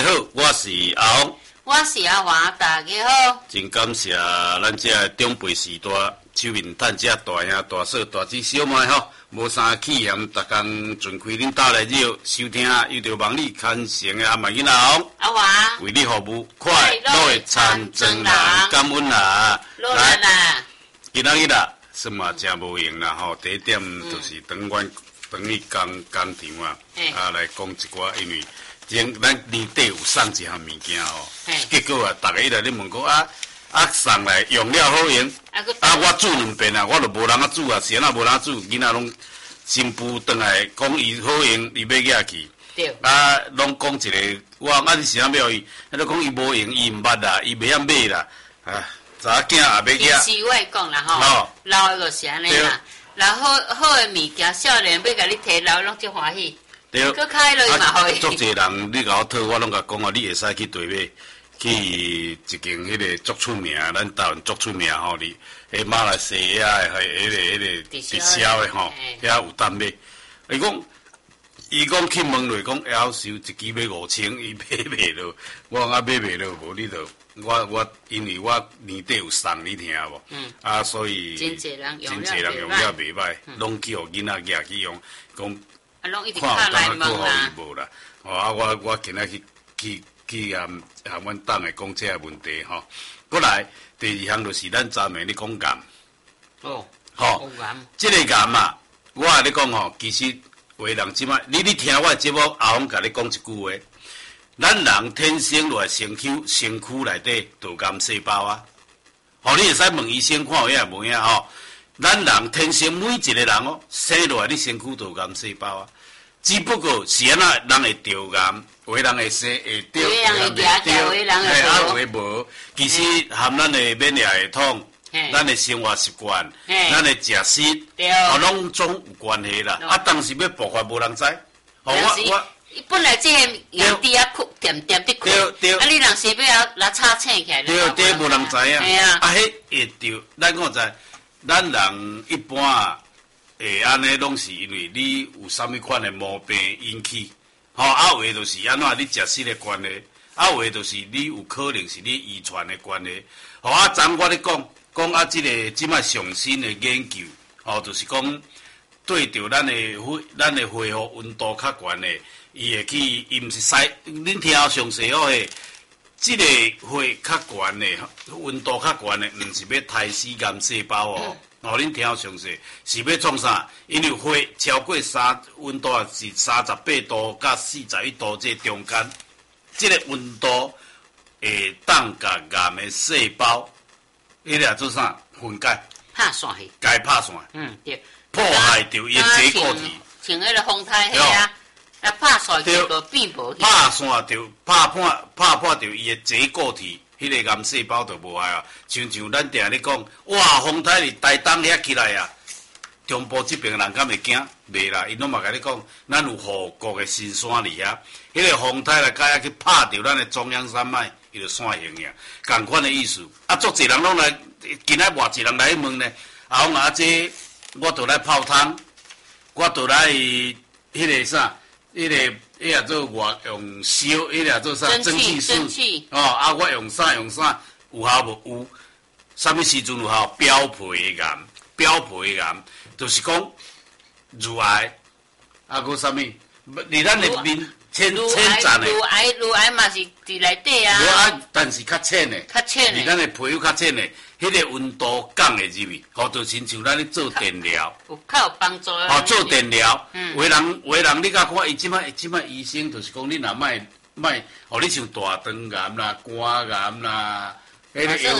好，我是阿王， 我是阿华，大家好。 真感谢咱这长辈时代手面趁这大兄大嫂大姊小妹吼，无啥气嫌，逐工尽开恁家来热收听，又着望你牵成的阿妈囡仔阿王， 阿华， 为你服务，快乐的参政人，感恩啦！ 来， 今仔日啦，算嘛真无用啦吼。第一点就是等你工场啊，来讲一寡，因为咱年底有送一项物件吼，结果啊，逐个来咧问讲送来用了好用，我煮2遍啊，我就无人煮啊，先无人煮，囡仔拢新妇转来讲伊好用，伊要寄去。 对。 拢讲一个，你是怎要伊？都讲伊无用，伊毋捌啦，伊袂晓买啦，查囝也要寄。 其实我讲啦吼，老的就是安尼啦。然后好的物件，少年要甲你摕老，拢足欢喜。 对。 佮开落嘛好伊。 足侪人你甲我讨，我拢甲讲你会使去对买。去一间迄个足出名，咱台湾足出名吼，迄马来西亚的迄个直销的吼，遐有单买。伊讲去问落讲，要收一支要5000，伊买袂落。我讲买袂落，无你着我因为我年底有送你听无？所以真侪人用了袂歹，拢去互囡仔寄去用，讲拢一直拍来问啦。 无啦，我今仔去阮党的讲这个问题吼。过来第二项就是咱昨暝咧讲癌。吼，这个癌啊，我甲你讲吼，其实为人即摆，你听我节目阿王甲你讲一句话，咱人天生落身躯内底就癌细胞啊。吼，你会使问医生看有影无影吼？咱人天生每一个人哦，生落来你身躯就癌细胞啊。只不过是安怎人会得癌，有的人会生会得，有的人会得，有的无。其实含咱的免疫系统、咱的生活习惯、咱的食食，拢总有关系啦。当时要爆发无人知。我本来这个样底点点的开，你若是要来炒醒起来， 对，无人知影。迄会着，咱讲知，咱人一般安尼拢是因为你有啥物款的毛病引起，有的就是安怎你食食的关系，有的就是你有可能是你遗传的关系。昨我咧讲这个即摆上新的研究，就是讲对着咱的恢复温度较悬的，伊会去，伊毋是恁听详细这个会较悬的温度较悬的，毋是要杀死癌细胞哦。恁听详细是要创啥？因为火超过温度是38度到41度这中间，这个温度会当甲癌的细胞，迄个做啥？分解。 拍散去。 该拍散。 对。 破坏掉伊的结构体。 像迄个风台迄啊，拍散去就变无去。 拍散掉，拍破掉伊的结构体。迄个癌细胞就无害啊，像咱定咧讲，风台里台东遐起来啊，中部这边人敢会惊？袂啦，因拢嘛甲你讲，咱有护国的新山伫遐，迄个风台来甲去拍着咱的中央山脉，伊就散形呀，共款的意思。足侪人拢来，今仔偌济人来问呢，讲这我倒来泡汤，我倒来迄个啥，迄个做用烧，迄个做啥？蒸汽室。我用啥？有效无？有。啥物时阵有效？表皮的癌，就是讲乳癌，搁啥物？伫咱的面浅层的。 乳癌嘛是伫内底啊。 乳癌，但是较浅的。伫咱的皮肤较浅的，迄个温度降会入去，就亲像咱咧做电疗。 较有帮助。 做电疗。有的人你甲看，伊即摆医生就是讲，你若莫，你像大肠癌啦、肝癌啦，迄个腰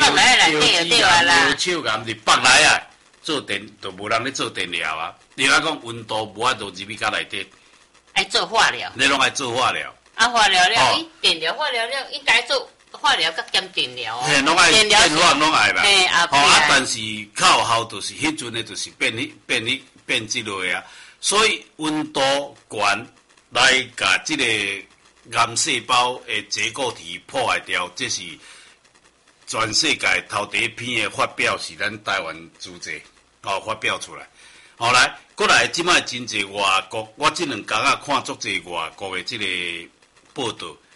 手癌是北来啊，就无人咧做电疗啊。你来讲温度无法度入去甲内底。 爱做化疗。 你拢爱做化疗。 化疗了，电疗化疗了，应该做化疗甲兼电疗哦。 拢爱电话拢爱啦。但是较有效就是迄阵的，就是变即类啊。所以温度悬来甲即个癌细胞的结构体破坏掉，这是全世界头第一篇的发表，是咱台湾主席发表出来。来，过来，即摆真侪外国，我即2天看足侪外国的即个报道，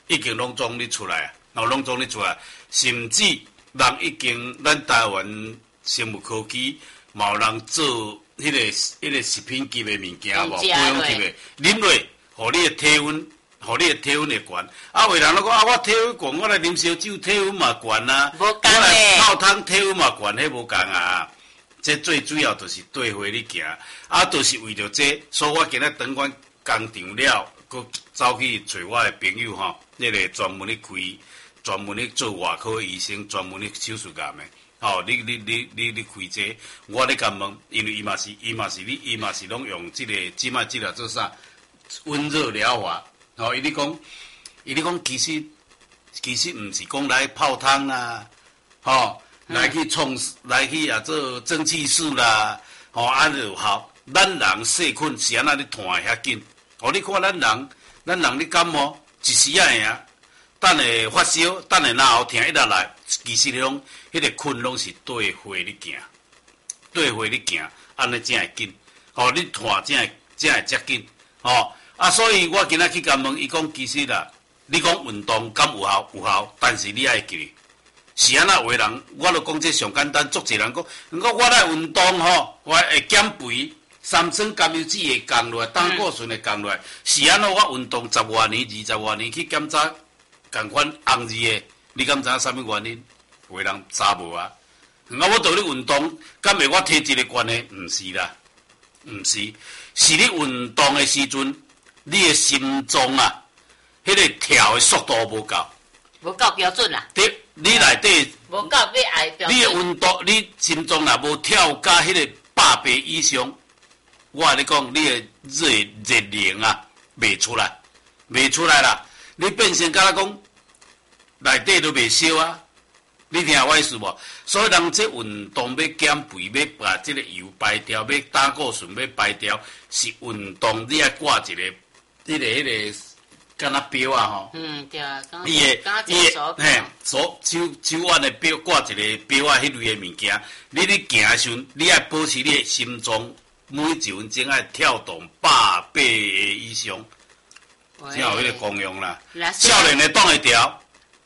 已经拢总咧出来啊，拢总咧出来，甚至人已经咱台湾生物科技嘛有人做迄个食品级的物件无，保养级的，啉落，互你的体温会悬。啊，有人拢讲啊，我体温悬，我来啉烧酒，体温嘛悬啊，我来泡汤体温嘛悬，迄无共啊。这最主要就是对花咧行，啊，就是为着这，所以我今仔当阮工厂了，佮走去找我的朋友吼，迄个专门咧开，专门咧做外科医生，专门咧手术癌的。哦，你开这，我咧甲问，因为伊嘛是拢用即个即卖即个做啥温热疗法。哦，伊咧讲，其实毋是讲来泡汤啦，吼。来去啊做蒸汽室啦，吼啊就有效。咱人细菌是安那咧传遐紧？哦，你看咱人咧感冒一时仔会啊，等下发烧，等下然后疼一直来，其实拢迄个菌拢是对花咧行，安尼才会紧。吼，你传才会接紧。吼啊，所以我今仔去甲问，伊讲其实啦，你讲运动敢有效？有效，但是你爱记。是安那有的人，我就讲这上简单，足侪人讲，我来运动吼，我会减肥，三酸甘油酯会降落来，胆固醇会降落来。是安那我运动10多年、20多年去检查，共款红字的，你敢知影啥物原因？有的人知无啊？我倒咧运动，敢会我体质的关系？毋是啦，毋是，是你运动的时阵，你的心脏啊，迄个跳的速度无够。 无够标准啦。 对，你内底无够要爱标准。 你的运动，你心脏若无跳到迄个100倍以上，我跟你讲，你的热能啊，袂出来啦。你变成敢若讲内底都袂烧啊。你听我意思无？所以人这运动要减肥，要把这个油排掉，要胆固醇要排掉，是运动你要挂一个迄个。敢若表啊吼， 对啊， 伊手腕的表挂一个表啊，迄类的物件，你咧行的时阵，你爱保持你的心脏每1分钟爱跳动100倍以上，才有迄个功用啦。少年的挡会调，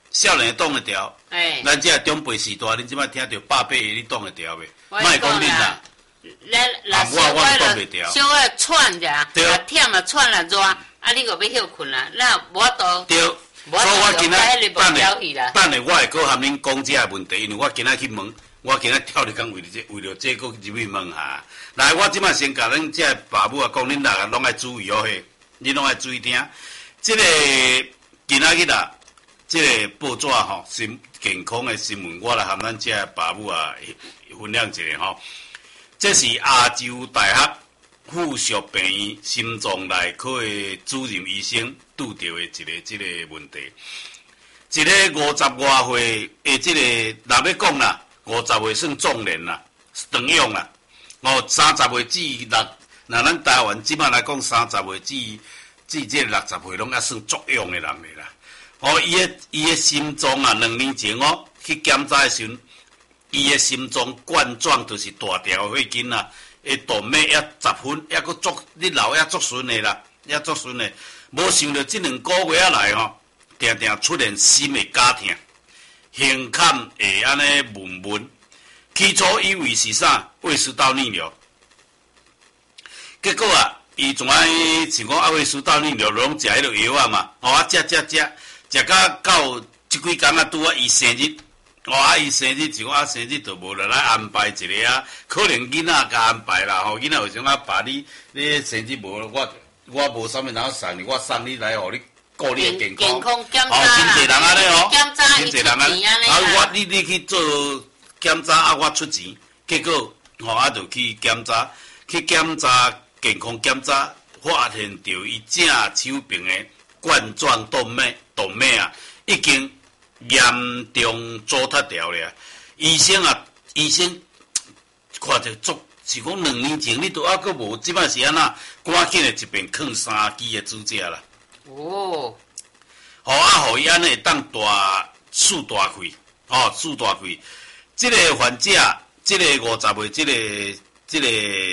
咱这中辈时代，恁即摆听到100倍的，你挡会调袂？莫讲恁啦， 我挡袂调，小可喘者，忝啊喘啊热。啊！你个要休困啦，那无多。对，所以我今仔等下我会搁含恁讲这个问题，因为我今仔去问，我今仔跳你讲为了这个入去问下。来，我即摆先甲恁这爸母啊讲，恁大家拢爱注意哦嘿，恁拢爱注意听。这个今仔日啦，这个报纸吼，健康的新闻，我来含咱这爸母啊分享一下吼。这是亚洲大学。附属病院心脏内科的主任医生拄到的这个问题，一个50多岁的这个，若要讲啦，50岁算壮年啦，长用啦。30岁至那咱台湾即摆来讲，30岁至这60岁拢还算足用的人嘞啦。伊的心脏啊，2年前去检查的时阵，伊的心脏冠状就是大条血筋啊。动脉也10分，也阁足，你老也足顺的啦，也足顺的。无想到这2个月来吼，定定出现心的绞痛，胸坎会安尼闷。起初以为是啥胃食道逆流，结果啊，伊从像讲胃食道逆流，拢食迄个药啊嘛，食到即几工啊，拄啊伊生日。伊生日就讲生日就无落来安排一个啊，可能囡仔甲安排啦吼，囡仔有种爸你生日无，我无啥物人送你，我送你来互你顾你的健康检查， 真侪人安尼哦， 真侪人安尼， 我你去做检查我出钱，结果就去检查健康检查，发现到伊正手边的冠状动脉啊，已经严重阻脱掉了。医生看着足，是讲2年前你都还阁无，即摆是安那，赶紧的一边放3支的支架啦。互伊安尼会当竖大开。这个患者，这个50岁，这个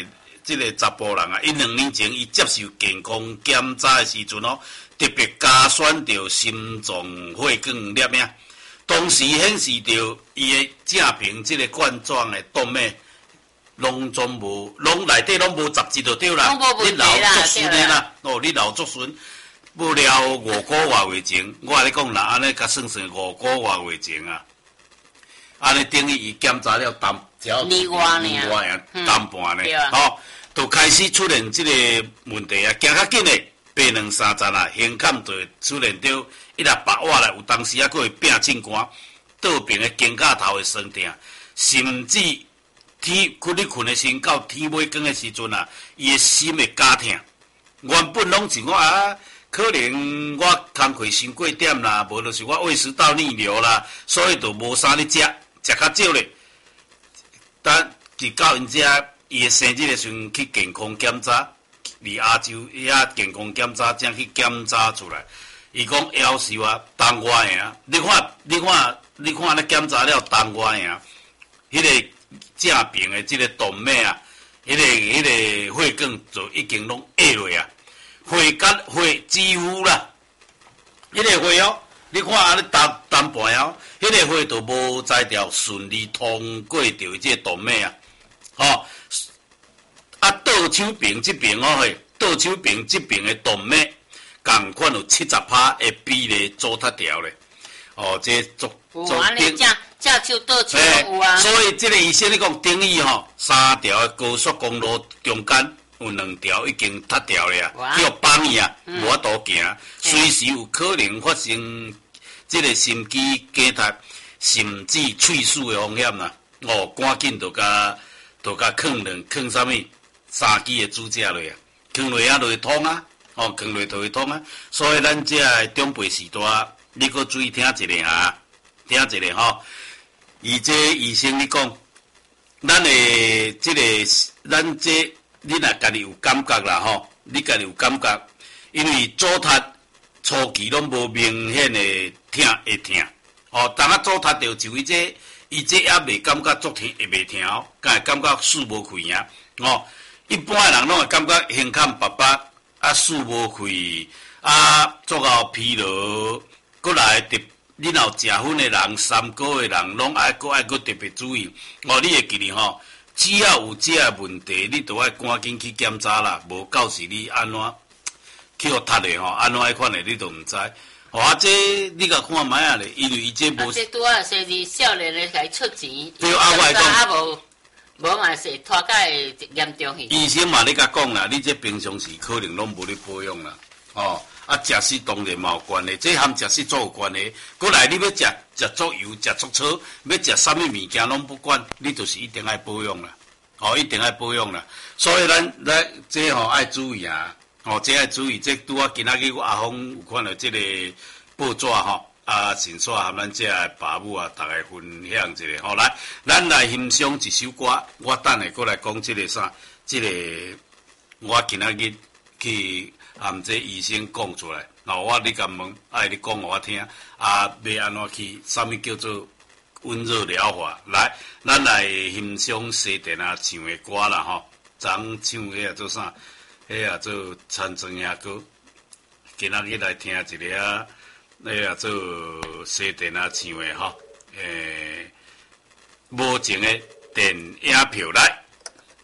即个查甫人啊，伊2年前伊接受健康检查的时阵哦，特别加选到心脏血管粒呀，同时显示到伊的正平即个冠状的动脉拢总无，拢内底拢无杂质就对啦，你脑作顺的啦，哦，你脑作顺。不了5个月前，我跟你讲啦，安尼甲算算5个月前啊，安尼等于伊检查了年外呀，淡薄呢，吼，就开始出现即个问题啊，行较紧的爬2-3站啊，胸坎就会出现到100瓦啦，有当时啊，佫会变震寒，倒边的肩胛头会酸痛，甚至你困的时到天尾光的时阵啊，伊的心会加痛，原本拢是我啊。可能我工课伤过点啦，无就是我胃食道逆流啦，所以就无啥咧食较少咧。但直到因遮伊的生日的时阵去健康检查，伫亚洲遐健康检查正去检查出来，伊讲夭寿啊，当我的啊！你看咧检查了当我的啊，迄个正平的即个动脉啊，迄个血管就已经拢压落啊。血几乎啦，迄个血哦，你看安尼淡薄哦，迄个血都无在条顺利通过着即个动脉啊，吼啊倒手边即边哦倒手边即边的动脉，共款有70%的比例阻脱掉咧，哦，这安尼正手倒手有啊， 所以即个医生你讲等于吼3条的高速公路中间。有2条已经塌掉了啊，叫绑去啊，无法度行，随时有可能发生这个心肌梗塞，甚至猝死的风险啦。哦，赶紧就甲放啥物3支的支架落啊，放落啊就会通啊，哦，放落就会通啊。所以咱这个长辈时代，你搁注意听一下啊，听一下吼。以这医生你讲，咱这。你若家己有感觉啦吼，你家己有感觉，因为阻脱初期拢无明显的会痛，哦，当啊阻脱着就伊这也未感觉足痛，会袂痛哦，敢会感觉水无开啊，哦，一般的人拢会感觉胸坎白白，啊水无开，啊足够疲劳，过来你若有食薰的人，3个的人拢爱搁特别注意，哦，你会记哩吼。只要有这个问题，你就要赶紧去检查啦。无到时你安怎去互踢的吼？安怎迄款的你都毋知。啊，这你甲看卖啊咧，因为伊这无。 这拄啊，生日少年的甲伊出钱。 对啊，我讲。 无嘛是拖甲会严重去。 医生嘛，你甲讲啦，你这平常时可能拢无咧保养啦，哦。啊，食食当然嘛有关系，这含食食足有关系。过来你要食足油、食足草，要食啥物物件拢不管，你就是一定爱保养啦。哦，一定爱保养啦。所以咱这吼爱注意啊，哦，这爱注意。这拄啊，今仔日我阿峰有看到这个报纸吼，啊，先说含咱这爸母啊，大家分享一下。好，来，咱来欣赏一首歌。我等下过来讲这个啥，这个我今仔日去。含这医生讲出来，然后你甲问，你讲互我听，要安怎去？啥物叫做温热疗法？来，咱来欣赏西电啊唱的歌啦吼，昨唱迄做啥？迄做参庄呀歌，今仔日来听一个啊，做西电啊唱的吼，无情的电影票来。